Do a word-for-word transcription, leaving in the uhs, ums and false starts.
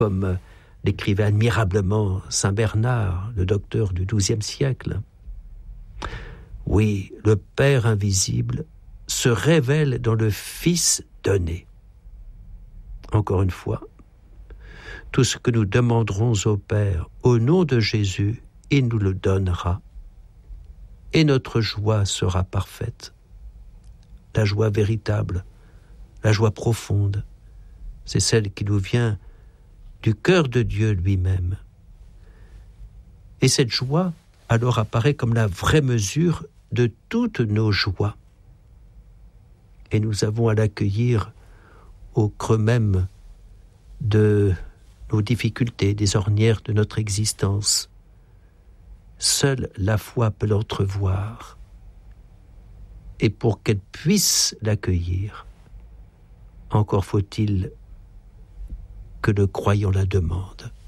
comme l'écrivait admirablement saint Bernard, le docteur du douzième siècle. Oui, le Père invisible se révèle dans le Fils donné. Encore une fois, tout ce que nous demanderons au Père au nom de Jésus, il nous le donnera, et notre joie sera parfaite. La joie véritable, la joie profonde, c'est celle qui nous vient du cœur de Dieu lui-même. Et cette joie, alors, apparaît comme la vraie mesure de toutes nos joies. Et nous avons à l'accueillir au creux même de nos difficultés, des ornières de notre existence. Seule la foi peut l'entrevoir. Et pour qu'elle puisse l'accueillir, encore faut-il que le croyant la demande.